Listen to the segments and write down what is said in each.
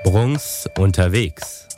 Bruns unterwegs.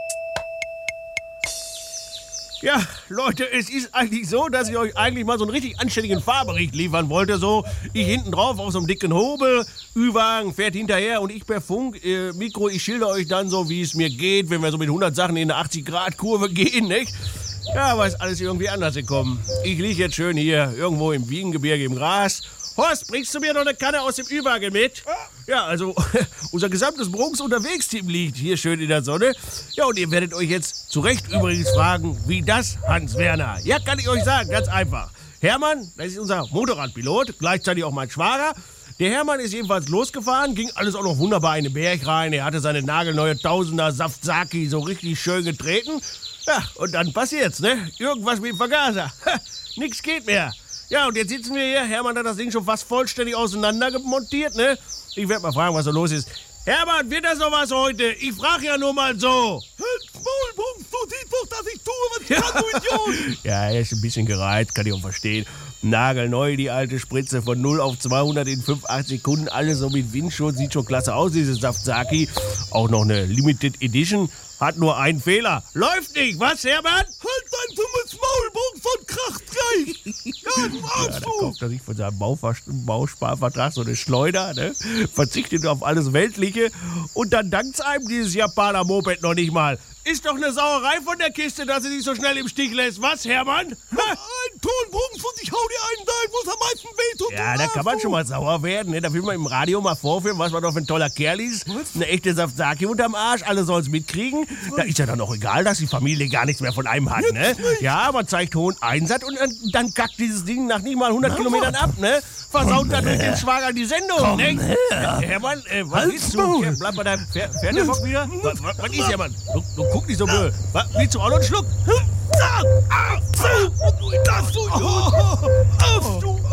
Ja, Leute, es ist eigentlich so, dass ich euch eigentlich mal so einen richtig anständigen Fahrbericht liefern wollte. So, ich hinten drauf auf so einem dicken Hobel, Ü-Wagen fährt hinterher und ich per Funk, Mikro, ich schilder euch dann so, wie es mir geht, wenn wir so mit 100 Sachen in eine 80-Grad-Kurve gehen, nicht? Ja, aber ist alles irgendwie anders gekommen. Ich lieg jetzt schön hier, irgendwo im Wiegengebirge im Gras. Horst, bringst du mir noch eine Kanne aus dem Ü-Wagen mit? Ja, also unser gesamtes Bruns-Unterwegs-Team liegt hier schön in der Sonne. Ja, und ihr werdet euch jetzt zu Recht übrigens fragen, wie das, Hans-Werner? Ja, kann ich euch sagen, ganz einfach. Hermann, das ist unser Motorradpilot, gleichzeitig auch mein Schwager. Der Hermann ist jedenfalls losgefahren, ging alles auch noch wunderbar in den Berg rein. Er hatte seine nagelneue Tausender Saftsaki so richtig schön getreten. Ja, und dann passiert's, ne? Irgendwas mit dem Vergaser. Nix geht mehr. Ja, und jetzt sitzen wir hier. Hermann hat das Ding schon fast vollständig auseinandergemontiert, ne? Ich werde mal fragen, was da los ist. Hermann, wird das noch was heute? Ich frage ja nur mal so. Halt Maul, Bruns, du siehst doch, dass ich tue, was ich kann, du Idiot. Ja, er ist ein bisschen gereizt, kann ich auch verstehen. Nagelneu, die alte Spritze, von 0 auf 200 in 5,8 Sekunden. Alles so mit Windschutz, sieht schon klasse aus, dieses Saftsaki. Auch noch eine Limited Edition. Hat nur einen Fehler. Läuft nicht, was, Hermann? Halt dein dummes Maul, Bruns, von Kracht gleich. Ja, du Ja, Arsch, da du. kauft er sich von seinem Bausparvertrag so eine Schleuder, ne? Verzichtet auf alles Weltliche und dann dankt's einem dieses Japaner-Moped noch nicht mal. Ist doch eine Sauerei von der Kiste, dass sie sich so schnell im Stich lässt. Was, Hermann? Ein Ton, Bruns, und ich hau dir einen da, wo es am meisten wehtut. Ja, da kann man schon mal sauer werden, ne? Da will man im Radio mal vorführen, was man doch für ein toller Kerl ist. Eine echte Saftsaki unterm Arsch, alle sollen's mitkriegen. Da ist ja dann auch egal, dass die Familie gar nichts mehr von einem hat, ne? Ja, man zeigt hohen Einsatz und dann kackt dieses Ding nach nicht mal 100 Kilometern ab, ne? Versaut dadurch den Schwager die Sendung, ne? Hermann, was willst du? Ja, bleib bei deinem fährt der Bock wieder? Was ist, Hermann? Du guck nicht so blöd. Willst du auch noch einen Schluck? Das, du